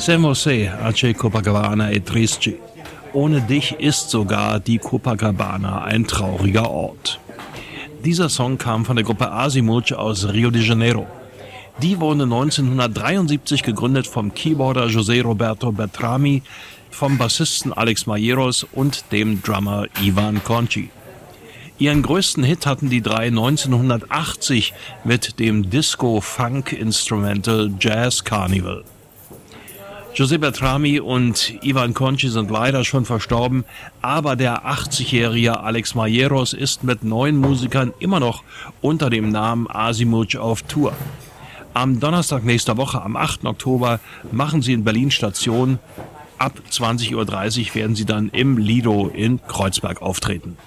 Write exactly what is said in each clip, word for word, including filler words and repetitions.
Sem você ache Copacabana e triste. Ohne dich ist sogar die Copacabana ein trauriger Ort. Dieser Song kam von der Gruppe Azimuth aus Rio de Janeiro. Die wurde neunzehnhundertdreiundsiebzig gegründet vom Keyboarder José Roberto Beltrami, vom Bassisten Alex Mayeros und dem Drummer Ivan Conchi. Ihren größten Hit hatten die drei neunzehnhundertachtzig mit dem Disco-Funk-Instrumental Jazz Carnival. José Beltrami und Ivan Conchi sind leider schon verstorben, aber der achtzigjährige Alex Mayeros ist mit neun Musikern immer noch unter dem Namen Azimuth auf Tour. Am Donnerstag nächster Woche, am achten Oktober, machen sie in Berlin Station. Ab zwanzig Uhr dreißig werden sie dann im Lido in Kreuzberg auftreten.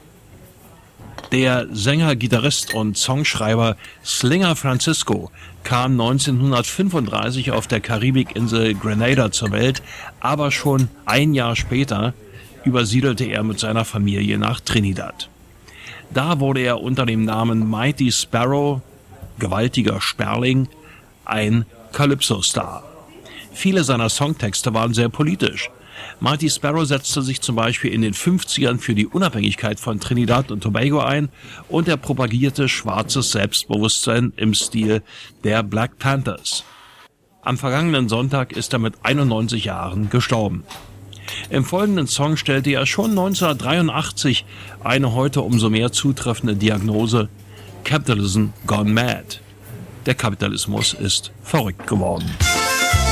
Der Sänger, Gitarrist und Songschreiber Slinger Francisco kam neunzehnhundertfünfunddreißig auf der Karibikinsel Grenada zur Welt, aber schon ein Jahr später übersiedelte er mit seiner Familie nach Trinidad. Da wurde er unter dem Namen Mighty Sparrow, gewaltiger Sperling, ein Calypso-Star. Viele seiner Songtexte waren sehr politisch. Mighty Sparrow setzte sich zum Beispiel in den fünfzigern für die Unabhängigkeit von Trinidad und Tobago ein und er propagierte schwarzes Selbstbewusstsein im Stil der Black Panthers. Am vergangenen Sonntag ist er mit einundneunzig Jahren gestorben. Im folgenden Song stellte er schon neunzehnhundertdreiundachtzig eine heute umso mehr zutreffende Diagnose: Capitalism gone mad. Der Kapitalismus ist verrückt geworden.